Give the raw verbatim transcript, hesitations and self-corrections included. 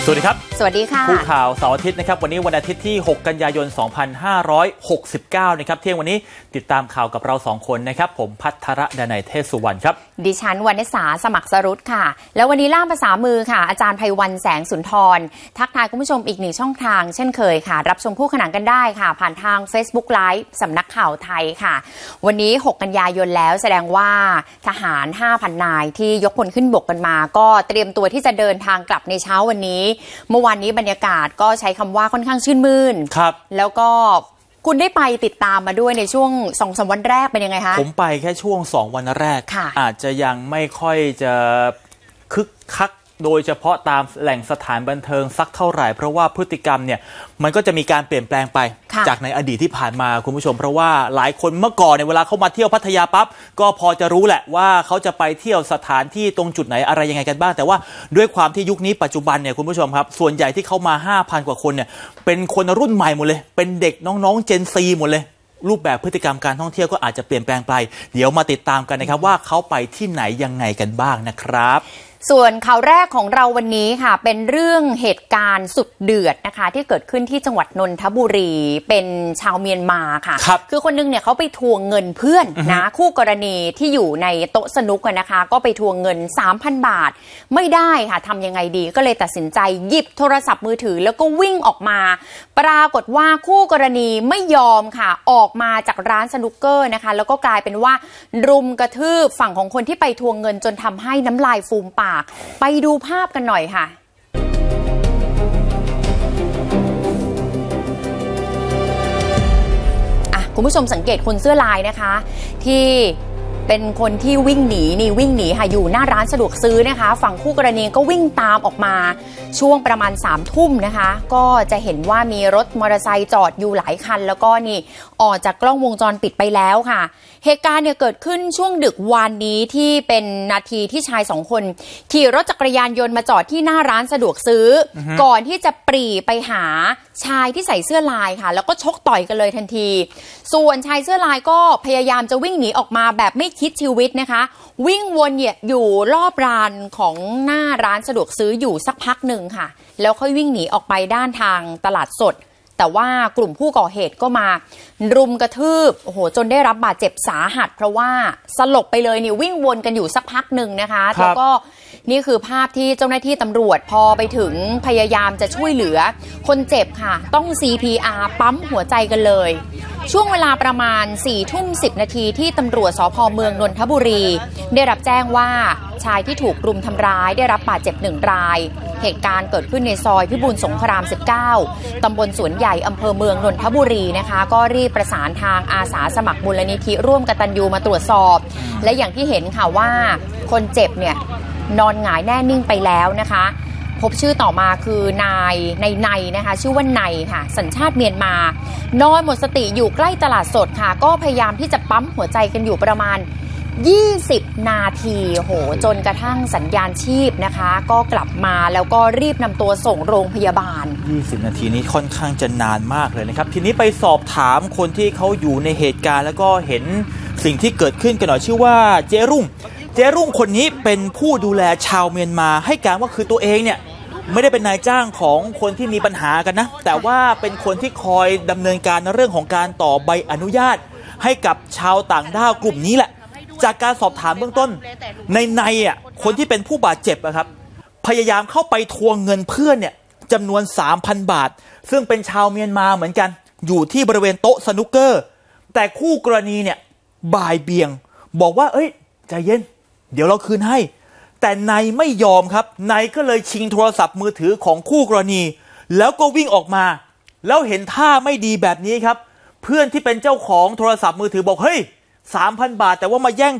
สวัสดีครับสวัสดีค่ะผู้ข่าวเสาร์อาทิตย์นะครับวันนี้วันอาทิตย์ที่หกกันยายนสองพันห้าร้อยหกสิบเก้านะครับเที่ยงวันนี้ติดตามข่าวกับเราสองคนนะครับผมภัทรดนัยเทศสุวรรณครับดิฉันวรรณสาสมัครสรุตค่ะแล้ววันนี้ล่ามภาษามือค่ะอาจารย์ไพวันแสงสุนทรทักทายคุณผู้ชมอีกหนึ่งช่องทางเช่นเคยค่ะรับชมคู่ขนานกันได้ค่ะผ่านทาง Facebook Live สำนักข่าวไทยค่ะวันนี้หกกันยายนแล้วแสดงว่าทหาร ห้าพัน นายที่ยกพลขึ้นบกกันมาก็เตรียมตัวที่จะเดินทางกลับในเช้าวันนี้เมื่อวานนี้บรรยากาศก็ใช้คำว่าค่อนข้างชื่นมื่นครับแล้วก็คุณได้ไปติดตามมาด้วยในช่วง สองถึงสาม วันแรกเป็นยังไงคะผมไปแค่ช่วงสองวันแรกอาจจะยังไม่ค่อยจะคึกคักโดยเฉพาะตามแหล่งสถานบันเทิงสักเท่าไหร่เพราะว่าพฤติกรรมเนี่ยมันก็จะมีการเปลี่ยนแปลงไปจากในอดีตที่ผ่านมาคุณผู้ชมเพราะว่าหลายคนเมื่อก่อนในเวลาเขามาเที่ยวพัทยาปั๊บก็พอจะรู้แหละว่าเขาจะไปเที่ยวสถานที่ตรงจุดไหนอะไรยังไงกันบ้างแต่ว่าด้วยความที่ยุคนี้ปัจจุบันเนี่ยคุณผู้ชมครับส่วนใหญ่ที่เขามา ห้าพัน กว่าคนเนี่ยเป็นคนรุ่นใหม่หมดเลยเป็นเด็กน้องๆ Gen ซี หมดเลยรูปแบบพฤติกรรมการท่องเที่ยวก็อาจจะเปลี่ยนแปลงไปเดี๋ยวมาติดตามกันนะครับว่าเขาไปที่ไหนยังไงกันบ้างนะครับส่วนข่าวแรกของเราวันนี้ค่ะเป็นเรื่องเหตุการณ์สุดเดือดนะคะที่เกิดขึ้นที่จังหวัดนนทบุรีเป็นชาวเมียนมาค่ะคคือคนนึงเนี่ยเขาไปทวงเงินเพื่อนนะคู่กรณีที่อยู่ในโต๊ะสนุกนะคะก็ไปทวงเงิน สามพัน บาทไม่ได้ค่ะทำยังไงดีก็เลยตัดสินใจหยิบโทรศัพท์มือถือแล้วก็วิ่งออกมาปรากฏว่าคู่กรณีไม่ยอมค่ะออกมาจากร้านสนุกเกอร์นะคะแล้วก็กลายเป็นว่ารุมกระทืบฝั่งของคนที่ไปทวงเงินจนทำให้น้ำลายฟูมปากไปดูภาพกันหน่อยค่ะอ่ะคุณผู้ชมสังเกตคนเสื้อลายนะคะที่เป็นคนที่วิ่งหนีนี่วิ่งหนีค่ะอยู่หน้าร้านสะดวกซื้อนะคะฝั่งคู่กรณีก็วิ่งตามออกมาช่วงประมาณสามทุ่มนะคะก็จะเห็นว่ามีรถมอเตอร์ไซค์จอดอยู่หลายคันแล้วก็นี่ออกจากกล้องวงจรปิดไปแล้วค่ะเหตุการณ์เนี่ยเกิดขึ้นช่วงดึกวานนี้ที่เป็นนาทีที่ชายสองคนขี่รถจักรยานยนต์มาจอดที่หน้าร้านสะดวกซื้อ uh-huh. ก่อนที่จะปรีไปหาชายที่ใส่เสื้อลายค่ะแล้วก็ชกต่อยกันเลยทันทีส่วนชายเสื้อลายก็พยายามจะวิ่งหนีออกมาแบบไม่คิดชีวิตนะคะวิ่งวนเนี่ยอยู่รอบร้านของหน้าร้านสะดวกซื้ออยู่สักพักหนึ่งค่ะแล้วค่อยวิ่งหนีออกไปด้านทางตลาดสดแต่ว่ากลุ่มผู้ก่อเหตุก็มารุมกระทืบโอ้โหจนได้รับบาดเจ็บสาหัสเพราะว่าสลบไปเลยนี่วิ่งวนกันอยู่สักพักหนึ่งนะคะแล้วก็นี่คือภาพที่เจ้าหน้าที่ตำรวจพอไปถึงพยายามจะช่วยเหลือคนเจ็บค่ะต้อง ซี พี อาร์ ปั๊มหัวใจกันเลยช่วงเวลาประมาณ สี่ทุ่มสิบ นาทีที่ตำรวจสภ.เมืองนนทบุรีได้รับแจ้งว่าชายที่ถูกรุมทำร้ายได้รับบาดเจ็บหนึ่งรายเหตุการณ์เกิดขึ้นในซอยพิบูลสงครามสิบเก้าตำบลสวนใหญ่อำเภอเมืองนนทบุรีนะคะก็รีบประสานทางอาสาสมัครมูลนิธิร่วมกตัญญูมาตรวจสอบและอย่างที่เห็นค่ะว่าคนเจ็บเนี่ยนอนหงายแน่นิ่งไปแล้วนะคะพบชื่อต่อมาคือนายในในนะคะชื่อว่าในค่ะสัญชาติเมียนมานอนหมดสติอยู่ใกล้ตลาดสดค่ะก็พยายามที่จะปั๊มหัวใจกันอยู่ประมาณยี่สิบนาทีโหจนกระทั่งสัญญาณชีพนะคะก็กลับมาแล้วก็รีบนำตัวส่งโรงพยาบาลยี่สิบนาทีนี้ค่อนข้างจะนานมากเลยนะครับทีนี้ไปสอบถามคนที่เขาอยู่ในเหตุการณ์แล้วก็เห็นสิ่งที่เกิดขึ้นกันหน่อยชื่อว่าเจรุ่งเจรุ่งคนนี้เป็นผู้ดูแลชาวเมียนมาให้การว่าคือตัวเองเนี่ยไม่ได้เป็นนายจ้างของคนที่มีปัญหากันนะแต่ว่าเป็นคนที่คอยดำเนินการในเรื่องของการต่อใบอนุญาตให้กับชาวต่างด้าวกลุ่มนี้แหละจากการสอบถามเบื้องต้นในในอ่ะคนที่เป็นผู้บาดเจ็บนะครับพยายามเข้าไปทวงเงินเพื่อนเนี่ยจำนวน สามพัน บาทซึ่งเป็นชาวเมียนมาเหมือนกันอยู่ที่บริเวณโต๊ะสนุกเกอร์แต่คู่กรณีเนี่ยบ่ายเบี่ยงบอกว่าเอ้ยใจเย็นเดี๋ยวเราคืนให้แต่นายไม่ยอมครับนายก็เลยชิงโทรศัพท์มือถือของคู่กรณีแล้วก็วิ่งออกมาแล้วเห็นท่าไม่ดีแบบนี้ครับเพื่อนที่เป็นเจ้าของโทรศัพท์มือถือบอกเฮ้ย สามพัน บาทแต่ว่ามาแย่ง